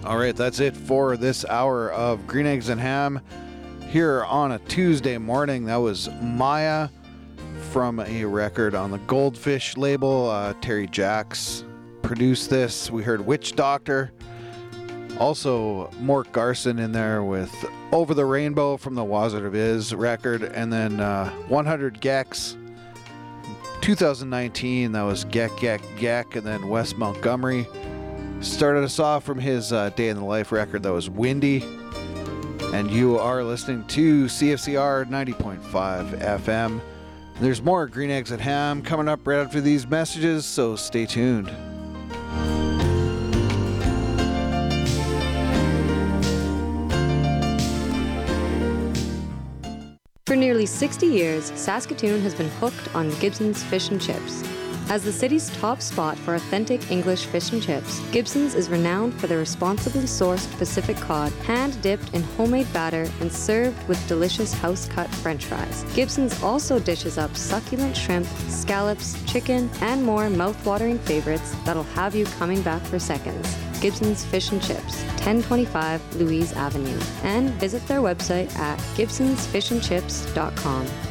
All right, that's it for this hour of Green Eggs and Ham here on a Tuesday morning. That was Maya from a record on the Goldfish label. Terry Jacks produced this. We heard Witch Doctor. Also, Mort Garson in there with Over the Rainbow from the Wazard of Iz record. And then 100 Gex, 2019, that was Gek Gek Gek. And then Wes Montgomery started us off from his Day in the Life record, that was Windy. And you are listening to CFCR 90.5 FM. There's more Green Eggs and Ham coming up right after these messages, so stay tuned. For nearly 60 years, Saskatoon has been hooked on Gibson's Fish and Chips. As the city's top spot for authentic English fish and chips, Gibson's is renowned for their responsibly sourced Pacific cod, hand-dipped in homemade batter and served with delicious house-cut French fries. Gibson's also dishes up succulent shrimp, scallops, chicken, and more mouth-watering favorites that'll have you coming back for seconds. Gibson's Fish and Chips, 1025 Louise Avenue, and visit their website at gibsonsfishandchips.com.